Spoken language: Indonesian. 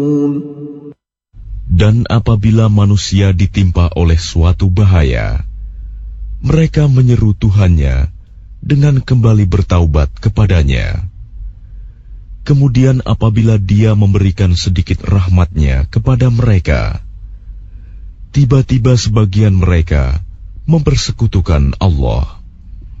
Dan apabila manusia ditimpa oleh suatu bahaya, mereka menyeru Tuhannya dengan kembali bertaubat kepadanya. Kemudian apabila Dia memberikan sedikit rahmat-Nya kepada mereka, tiba-tiba sebagian mereka mempersekutukan Allah.